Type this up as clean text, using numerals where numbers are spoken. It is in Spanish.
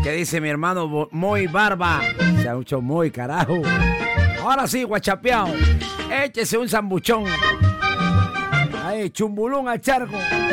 Que dice mi hermano Moy Barba. Se ha hecho muy carajo. Ahora sí, guachapeado. Échese un zambuchón. Ahí, chumbulón al charco.